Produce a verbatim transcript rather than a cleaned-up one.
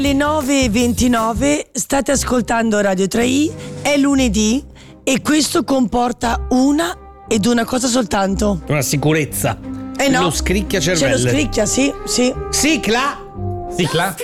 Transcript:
Le nove e ventinove state ascoltando Radio tre i, è lunedì e questo comporta una ed una cosa soltanto. Una sicurezza. Eh no, Lo scricchia c'è cervello. lo scricchia, sì, sì. Sicla. Sicla?